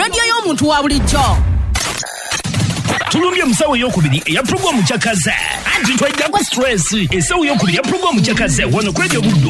Radio y'omuntu wa bulijjo. Tulumbye musawo eyokubiri eya programu kyakaze. Anti twajja kwa stress. Esawo eyokubiri ya programu kyakaze wano kwejo buddo.